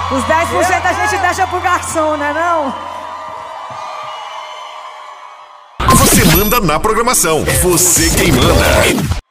Os 10% a gente deixa pro garçom, né não? Você manda na programação. Você quem manda.